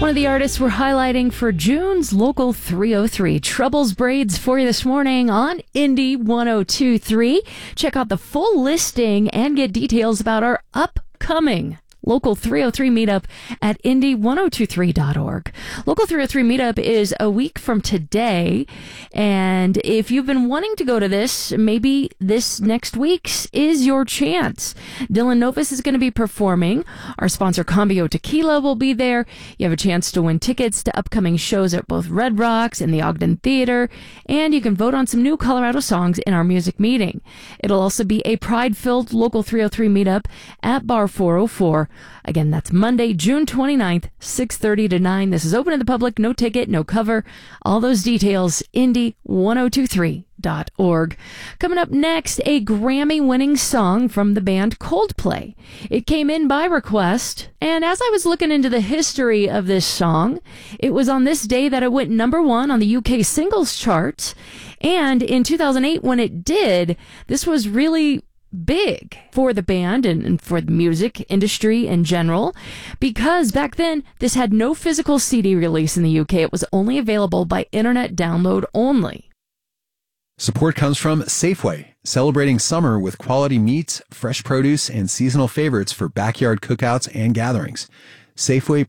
One of the artists we're highlighting for June's Local 303. Troubles Braids for you this morning on Indie 102.3. Check out the full listing and get details about our upcoming Local 303 meetup at indie1023.org. Local 303 meetup is a week from today, and if you've been wanting to go to this, maybe this next week's is your chance. Dylan Novus is going to be performing. Our sponsor Cambio Tequila will be there. You have a chance to win tickets to upcoming shows at both Red Rocks and the Ogden Theater, and you can vote on some new Colorado songs in our music meeting. It'll also be a pride-filled Local 303 meetup at Bar 404. Again, that's Monday, June 29th, 6:30 to 9. This is open to the public, no ticket, no cover. All those details, indie1023.org. Coming up next, a Grammy-winning song from the band Coldplay. It came in by request, and as I was looking into the history of this song, it was on this day that it went #1 on the UK singles chart, and in 2008 when it did, this was really big for the band and for the music industry in general, because back then this had no physical CD release in the UK. It was only available by internet download only. Support comes from Safeway, celebrating summer with quality meats, fresh produce, and seasonal favorites for backyard cookouts and gatherings. Safeway